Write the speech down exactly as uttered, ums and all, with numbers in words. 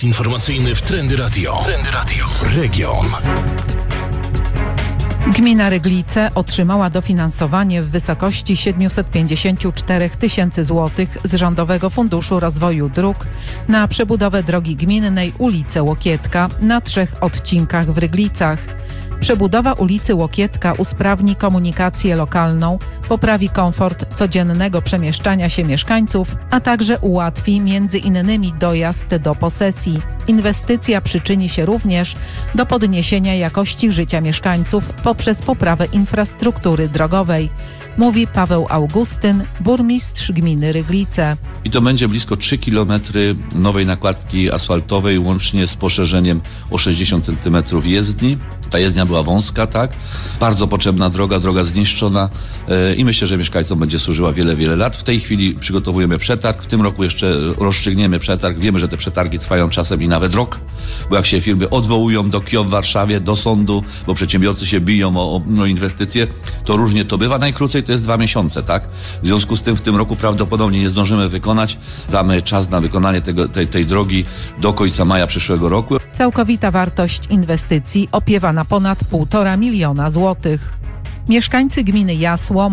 Serwis informacyjny w Trendy Radio. Trendy Radio. Region. Gmina Ryglice otrzymała dofinansowanie w wysokości siedemset pięćdziesiąt cztery tysiące złotych z Rządowego Funduszu Rozwoju Dróg na przebudowę drogi gminnej ulicy Łokietka na trzech odcinkach w Ryglicach. Przebudowa ulicy Łokietka usprawni komunikację lokalną, poprawi komfort codziennego przemieszczania się mieszkańców, a także ułatwi między innymi dojazd do posesji. Inwestycja przyczyni się również do podniesienia jakości życia mieszkańców poprzez poprawę infrastruktury drogowej, mówi Paweł Augustyn, burmistrz gminy Ryglice. I to będzie blisko trzy kilometry nowej nakładki asfaltowej, łącznie z poszerzeniem o sześćdziesiąt centymetrów jezdni. Ta jezdnia była wąska, tak? Bardzo potrzebna droga, droga zniszczona yy, i myślę, że mieszkańcom będzie służyła wiele, wiele lat. W tej chwili przygotowujemy przetarg, w tym roku jeszcze rozstrzygniemy przetarg. Wiemy, że te przetargi trwają czasem i nawet rok, bo jak się firmy odwołują do K I O w Warszawie, do sądu, bo przedsiębiorcy się biją o, o no, inwestycje, to różnie to bywa. Najkrócej to jest dwa miesiące, tak? W związku z tym w tym roku prawdopodobnie nie zdążymy wykonać. Damy czas na wykonanie tego, tej, tej drogi do końca maja przyszłego roku. Całkowita wartość inwestycji opiewa na ponad półtora miliona złotych. Mieszkańcy gminy Jasło